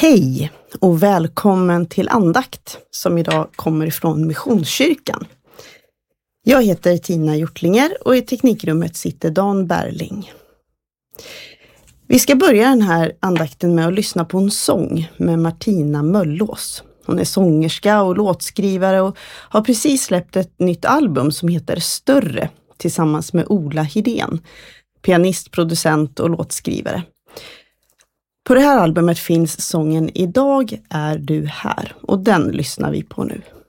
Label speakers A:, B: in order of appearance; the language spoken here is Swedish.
A: Hej och välkommen till andakt som idag kommer ifrån Missionskyrkan. Jag heter Tina Hjortlinger och i teknikrummet sitter Dan Berling. Vi ska börja den här andakten med att lyssna på en sång med Martina Möllås. Hon är sångerska och låtskrivare och har precis släppt ett nytt album som heter Större tillsammans med Ola Hidén, pianist, producent och låtskrivare. På det här albumet finns sången Idag är du här och den lyssnar vi på nu.